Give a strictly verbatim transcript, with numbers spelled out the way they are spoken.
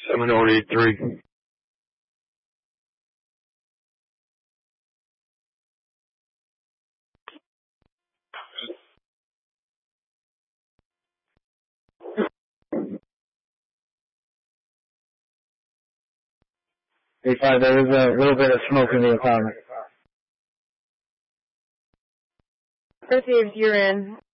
seven oh eight three. Hey, five, there is a little bit of smoke in the apartment. Received, you're in.